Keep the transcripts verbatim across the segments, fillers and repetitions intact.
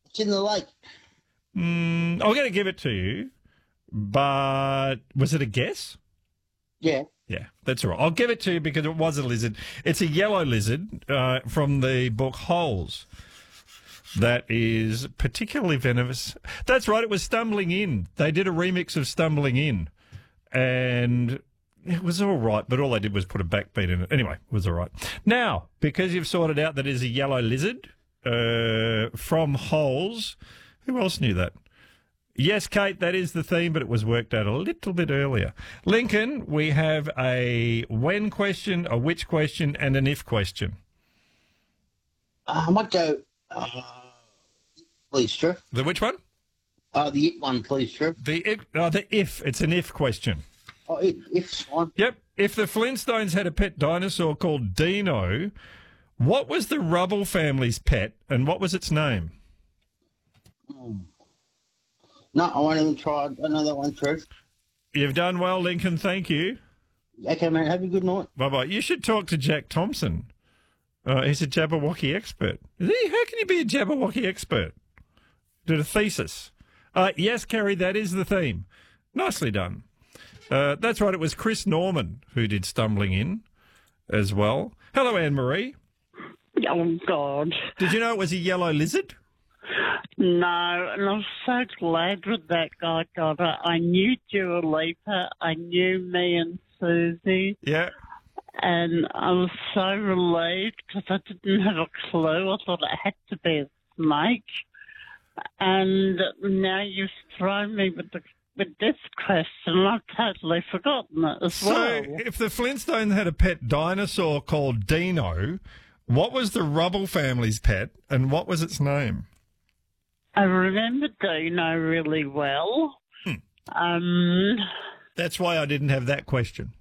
It's in the lake. Mm, I'm going to give it to you, but was it a guess? Yeah. Yeah, that's all right. I'll give it to you because it was a lizard. It's a yellow lizard uh, from the book Holes. That is particularly venomous. That's right, it was Stumbling In. They did a remix of Stumbling In, and it was all right, but all they did was put a backbeat in it. Anyway, it was all right. Now, because you've sorted out that it is a yellow lizard uh, from Holes, who else knew that? Yes, Kate, that is the theme, but it was worked out a little bit earlier. Lincoln, we have a when question, a which question, and an if question. Uh, I might go... Uh, please, sir. The which one? Uh, the it one, please, sir. The if, oh, the if. It's an if question. Oh, it, if's fine. Yep. If the Flintstones had a pet dinosaur called Dino, what was the Rubble family's pet, and what was its name? Hmm. No, I won't even try. I don't know that one, sir. You've done well, Lincoln. Thank you. Okay, man. Have a good night. Bye-bye. You should talk to Jack Thompson. Uh, he's a Jabberwocky expert. Is he? How can you be a Jabberwocky expert? Did a thesis. Uh, yes, Kerry, that is the theme. Nicely done. Uh, that's right, it was Chris Norman who did Stumbling In as well. Hello, Anne-Marie. Oh, God. Did you know it was a yellow lizard? No, and I'm so glad with that guy got it. I knew Dua Lipa, I knew me and Susie. Yeah. And I was so relieved because I didn't have a clue. I thought it had to be a snake. And now you've thrown me with the with this question. I've totally forgotten it as so well. So if the Flintstones had a pet dinosaur called Dino, what was the Rubble family's pet and what was its name? I remember Dino really well. Hmm. Um, That's why I didn't have that question.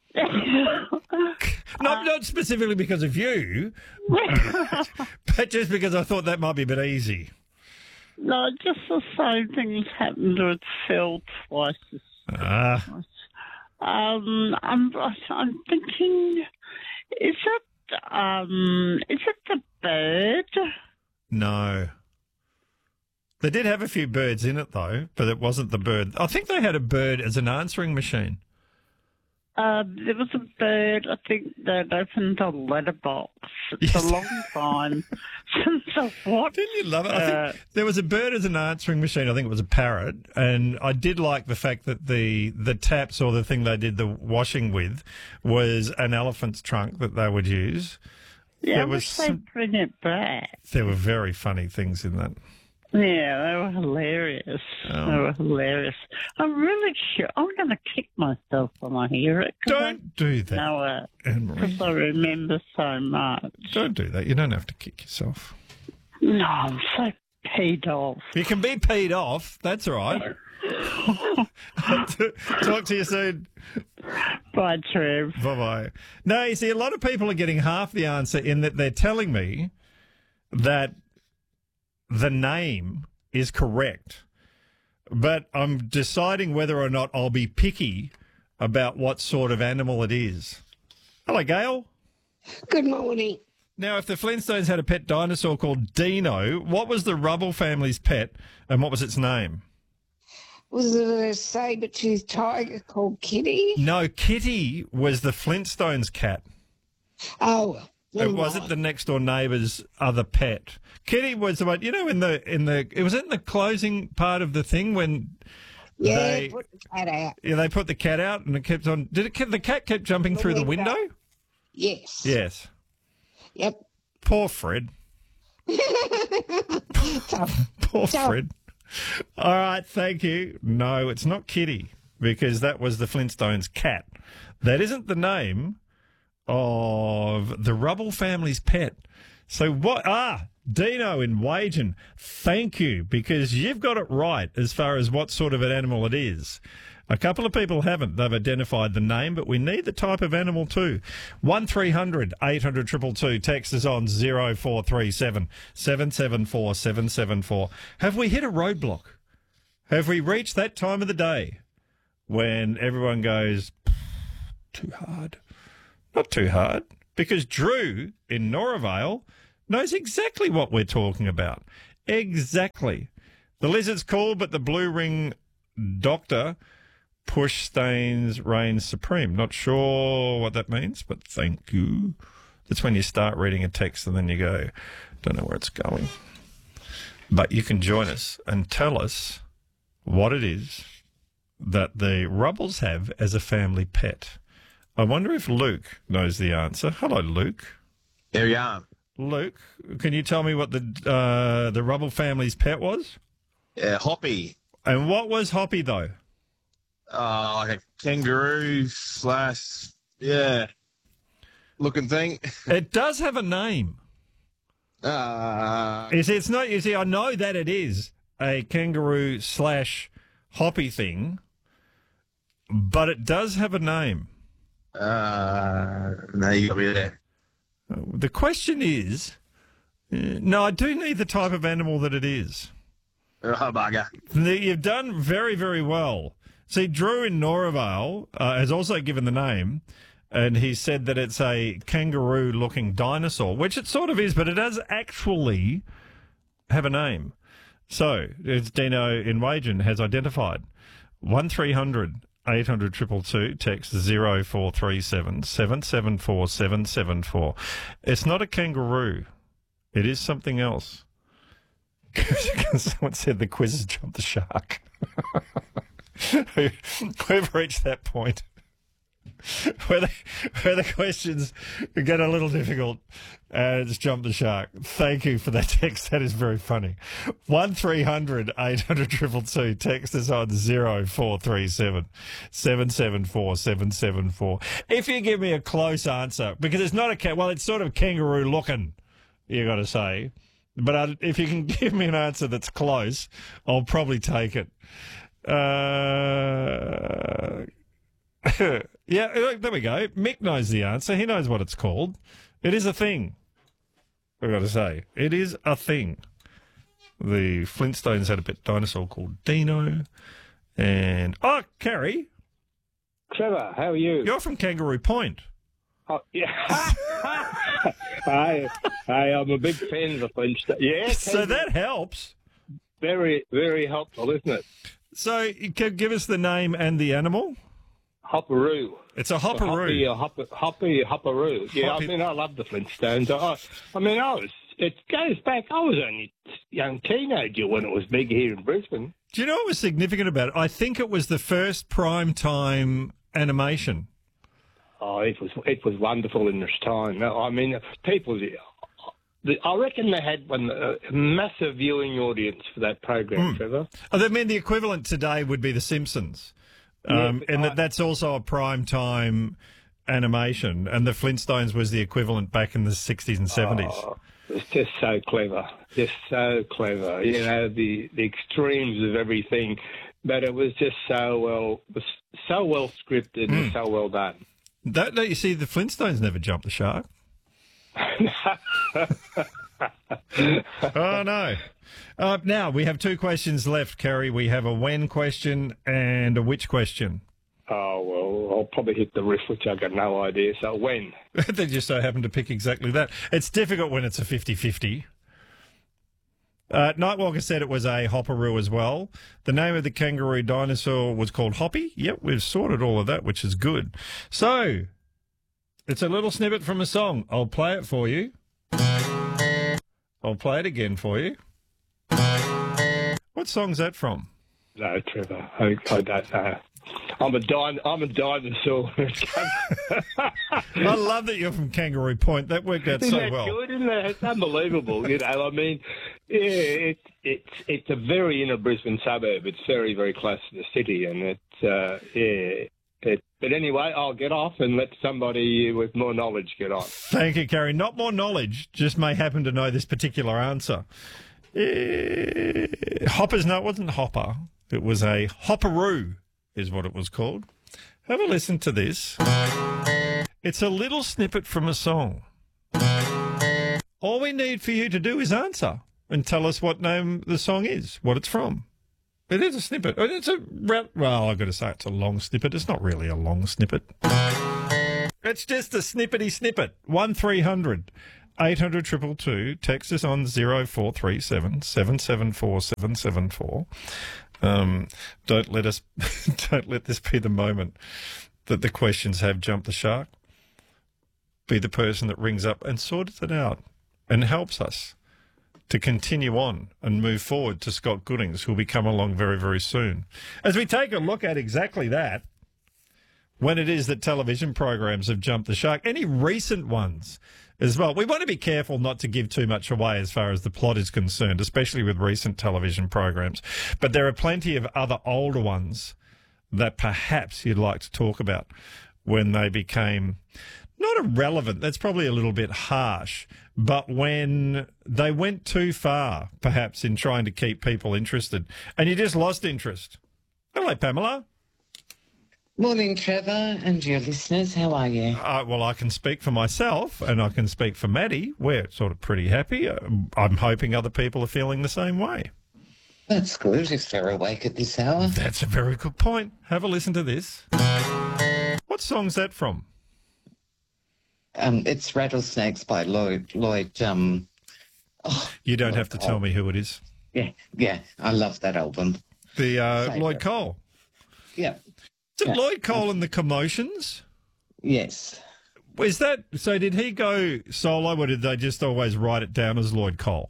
Not, not specifically because of you, but just because I thought that might be a bit easy. No, just the same things happened with Phil twice. Ah. Um, I'm, I'm thinking, is it, um, is it the bird? No. They did have a few birds in it, though, but it wasn't the bird. I think they had a bird as an answering machine. Um, there was a bird, I think, that opened a letterbox. It's Yes. a long time since I watched. Didn't you love it? I Uh, think there was a bird as an answering machine. I think it was a parrot, and I did like the fact that the the taps or the thing they did the washing with was an elephant's trunk that they would use. yeah, there I was wish they'd some- bring it back. There were very funny things in that. Yeah, they were hilarious. Oh. They were hilarious. I'm really sure I'm going to kick myself when I hear it. 'cause Don't do I that, know it Anne-Marie. because I remember so much. Don't do that. You don't have to kick yourself. No, I'm so peed off. You can be peed off. That's all right. Talk to you soon. Bye, Trev. Bye-bye. No, you see, a lot of people are getting half the answer in that they're telling me that the name is correct, but I'm deciding whether or not I'll be picky about what sort of animal it is. Hello, Gail. Good morning. Now, if the Flintstones had a pet dinosaur called Dino, what was the Rubble family's pet and what was its name? Was it a saber-toothed tiger called Kitty? No, Kitty was the Flintstones' cat. Oh, It wasn't the next door neighbour's other pet. Kitty was the one, you know, in the in the it was in the closing part of the thing when Yeah, they put the cat out. yeah they put the cat out and it kept on. Did it? The cat kept jumping The through the window. window. Yes. Yes. Yep. Poor Fred. Tough. Poor Tough. Fred. All right, thank you. No, it's not Kitty because that was the Flintstones' cat. That isn't the name of the Rubble family's pet. So what? Ah, Dino in Wagen. Thank you, because you've got it right as far as what sort of an animal it is. A couple of people haven't. They've identified the name, but we need the type of animal too. one three hundred eight hundred two two two. Text is on zero four three seven seven seven four seven seven four. Have we hit a roadblock? Have we reached that time of the day when everyone goes, too hard? Not too hard, because Drew in Noravale knows exactly what we're talking about. Exactly. The lizard's cool, but the blue ring doctor push stains reigns supreme. Not sure what that means, but thank you. That's when you start reading a text and then you go, don't know where it's going. But you can join us and tell us what it is that the Rubbles have as a family pet. I wonder if Luke knows the answer. Hello, Luke. There you are. Luke, can you tell me what the uh, the Rubble family's pet was? Uh, Hoppy. And what was Hoppy, though? Uh, like a kangaroo slash, yeah, looking thing. It does have a name. Uh, You see, it's not. You see, I know that it is a kangaroo slash Hoppy thing, but it does have a name. uh, no, you got me there. The question is, uh, no, I do need the type of animal that it is. Oh, bugger. You've done very, very well. See, Drew in Noravale uh, has also given the name, and he said that it's a kangaroo-looking dinosaur, which it sort of is, but it does actually have a name. So, as Dino in Wagen has identified, one three hundred eight hundred two two two, text zero four three seven seven seven four seven seven four. It's not a kangaroo. It is something else. Someone said the quiz has jumped the shark. We've reached that point where the, where the questions get a little difficult and it's jumped the shark. Thank you for that text. That is very funny. one three hundred eight hundred two two two. Text us on zero four three seven seven seven four seven seven four. If you give me a close answer, because it's not a cat, well, it's sort of kangaroo looking, you got to say. But I, if you can give me an answer that's close, I'll probably take it. Uh, yeah, there we go. Mick knows the answer. He knows what it's called. It is a thing. I've got to say. It is a thing. The Flintstones had a pet dinosaur called Dino. And, oh, Carrie. Trevor, how are you? You're from Kangaroo Point. Oh, yeah. Hi, hi, I'm a big fan of the Flintstones. Yeah, So that helps. very, very helpful, isn't it? So you can give us the name and the animal? Hopperoo. It's a Hoppy, hopperoo. a hopper, hoppy, hopperoo. Yeah, Hoppy- I mean, I love the Flintstones. I, I mean, I was. It goes back. I was only a young teenager when it was big here in Brisbane. Do you know what was significant about it? I think it was the first prime time animation. Oh, it was it was wonderful in its time. No, I mean, people. I reckon they had one a massive viewing audience for that program, Mm. Trevor. I mean, the equivalent today would be The Simpsons. Um, Yeah, but and I- that, that's also a prime time animation. And the Flintstones was the equivalent back in the sixties and seventies. Oh, it's just so clever, just so clever. You know, the the extremes of everything, but it was just so well, was so well scripted and so well done. That, that, you see, the Flintstones never jumped the shark. Oh, no. Uh, now, we have two questions left, Kerry. We have a when question and a which question. Oh well, I'll probably hit the riff, which I got no idea. So when? They just so happen to pick exactly that. It's difficult when it's a fifty-fifty. Uh, Nightwalker said it was a hopperoo as well. The name of the kangaroo dinosaur was called Hoppy. Yep, we've sorted all of that, which is good. So, it's a little snippet from a song. I'll play it for you. I'll play it again for you. What song's that from? No, Trevor, I, I don't know. I'm a din- I'm a dinosaur. I love that you're from Kangaroo Point. That worked out Isn't so that well. good? Isn't that? It's unbelievable. You know, I mean, yeah, it's it's it's a very inner Brisbane suburb. It's very very close to the city, and it's uh, yeah. It, but anyway, I'll get off and let somebody with more knowledge get on. Thank you, Carrie. Not more knowledge, just may happen to know this particular answer. Eh, Hoppers, no, it wasn't Hopper. It was a hopperoo, is what it was called. Have a listen to this. It's a little snippet from a song. All we need for you to do is answer and tell us what name the song is, what it's from. It is a snippet. It's a well, I've got to say it's a long snippet. It's not really a long snippet. It's just a snippety snippet. One three hundred eight hundred two two two. Text us on zero four three seven, seven seven four, seven seven four. Um, don't let us, don't let this be the moment that the questions have jumped the shark. Be the person that rings up and sorts it out and helps us to continue on and move forward to Scott Goodings, who will be coming along very, very soon. As we take a look at exactly that, when it is that television programs have jumped the shark, any recent ones as well. We want to be careful not to give too much away as far as the plot is concerned, especially with recent television programs. But there are plenty of other older ones that perhaps you'd like to talk about when they became not irrelevant, that's probably a little bit harsh, but when they went too far, perhaps, in trying to keep people interested, and you just lost interest. Hello, Pamela. Morning, Trevor, and your listeners. How are you? Uh, well, I can speak for myself, and I can speak for Maddie. We're sort of pretty happy. Uh, I'm hoping other people are feeling the same way. That's good, if they're awake at this hour. That's a very good point. Have a listen to this. What song's that from? Um, it's Rattlesnakes by Lloyd. Lloyd. Um, oh, You don't Lloyd have to Cole. tell me who it is. Yeah, yeah, I love that album. The uh, Favourite. Lloyd Cole. Yeah. Is it Yeah. Lloyd Cole and the Commotions? Yes. Is that so? Did he go solo, or did they just always write it down as Lloyd Cole?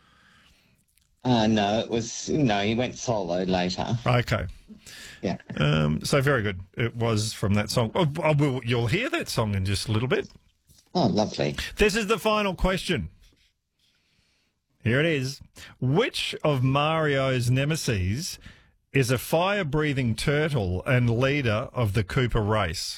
Uh, no, it was no. He went solo later. Okay. Yeah. Um, so very good. It was from that song. Oh, oh, well, you'll hear that song in just a little bit. Oh, lovely. This is the final question. Here it is. Which of Mario's nemesis is a fire-breathing turtle and leader of the Cooper race?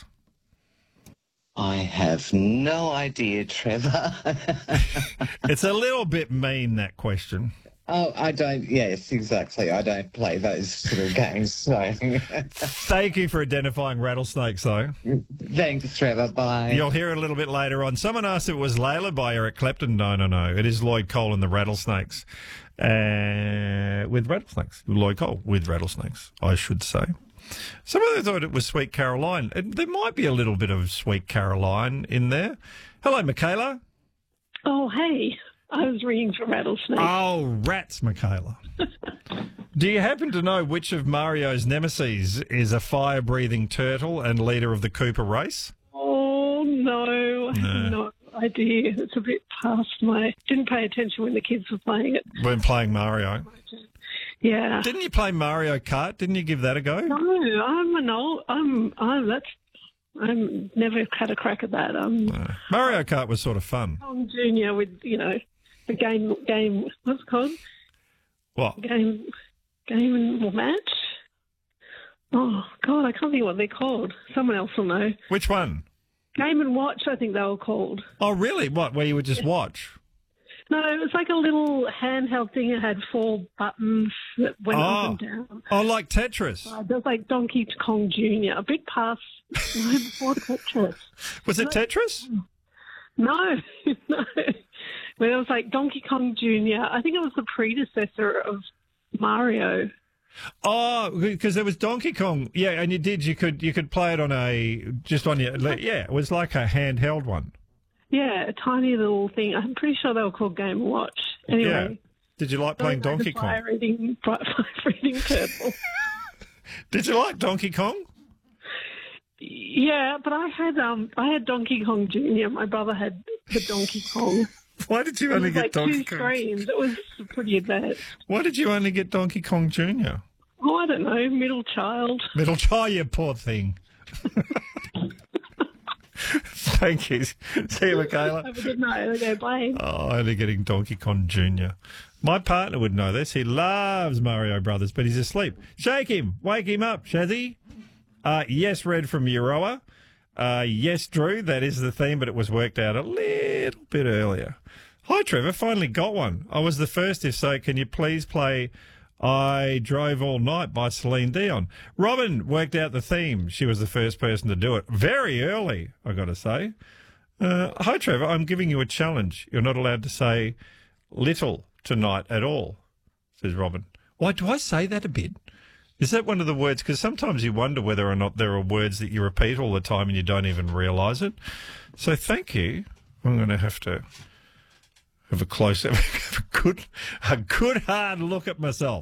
I have no idea, Trevor. It's a little bit mean, that question. Oh, I don't. Yes, exactly. I don't play those sort of games. So, Thank you for identifying rattlesnakes, though. thanks, Trevor. Bye. You'll hear it a little bit later on. Someone asked if it was Layla by Eric Clapton. No, no, no. It is Lloyd Cole and the Rattlesnakes. Uh, with Rattlesnakes. Lloyd Cole with Rattlesnakes, I should say. Some of them thought it was Sweet Caroline. And there might be a little bit of Sweet Caroline in there. Hello, Michaela. Oh, hey. I was ringing for Rattlesnake. Oh, rats, Michaela. Do you happen to know which of Mario's nemesis is a fire-breathing turtle and leader of the Cooper race? Oh, no. I have no idea. It's a bit past my... Didn't pay attention when the kids were playing it. When playing Mario. Yeah. Didn't you play Mario Kart? Didn't you give that a go? No, I'm an old... I'm... I'm... That's... I'm never had a crack at that. I'm No. Mario Kart was sort of fun. Tom Junior with, you know, the game... game what's it called? What? Game... Game and match? Oh, God, I can't think what they're called. Someone else will know. Which one? Game and Watch, I think they were called. Oh, really? What, where you would just watch? No, it was like a little handheld thing. It had four buttons that went up Oh. and down. Oh, like Tetris. Uh, it was like Donkey Kong Junior, a bit past right before Tetris. Was it Tetris? No, no. But it was like Donkey Kong Junior. I think it was the predecessor of Mario. Oh, because there was Donkey Kong. Yeah, and you did. You could you could play it on a just on your. Yeah, it was like a handheld one. Yeah, a tiny little thing. I'm pretty sure they were called Game and Watch. Anyway. Yeah. Did you like playing Donkey Kong? Fire-eating, fire-eating turtle. Did you like Donkey Kong? Yeah, but I had um I had Donkey Kong Junior. My brother had the Donkey Kong. Why did you It only was get like Donkey two Kong? screens. It was pretty advanced. Why did you only get Donkey Kong Junior? Oh, I don't know, middle child. Middle child, you poor thing. Thank you. See you, Michaela. Have a good night. Okay, bye. Oh, only getting Donkey Kong Junior My partner would know this. He loves Mario Brothers, but he's asleep. Shake him. Wake him up, Shazzy. Uh, yes, Red from Euroa. Uh, yes, Drew, that is the theme, but it was worked out a little bit earlier. Hi, Trevor. Finally got one. I was the first. If so, can you please play I Drove All Night by Celine Dion? Robin worked out the theme. She was the first person to do it. Very early, I got to say. Uh, hi, Trevor. I'm giving you a challenge. You're not allowed to say little tonight at all, says Robin. Why do I say that a bit? Is that one of the words? Because sometimes you wonder whether or not there are words that you repeat all the time and you don't even realise it. So thank you. I'm going to have to have a close, have a good, a good hard look at myself.